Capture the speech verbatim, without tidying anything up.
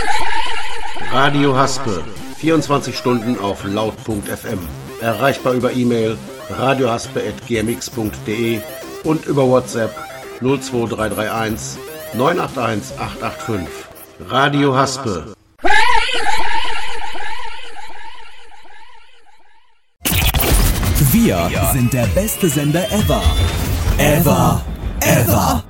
Radio Haspe, vierundzwanzig Stunden auf laut punkt f m. Erreichbar über E-Mail radiohaspe at g m x punkt d e und über WhatsApp null zwei drei drei eins neun acht eins acht acht fünf. Radio Haspe. Wir sind der beste Sender ever. Ever. Ever.